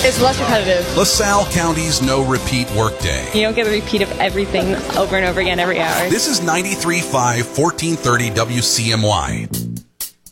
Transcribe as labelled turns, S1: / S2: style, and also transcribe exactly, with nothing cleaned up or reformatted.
S1: It's less repetitive.
S2: LaSalle County's no repeat workday.
S1: You don't get a repeat of everything over and over again every hour.
S2: This is ninety-three point five, fourteen thirty W C M Y.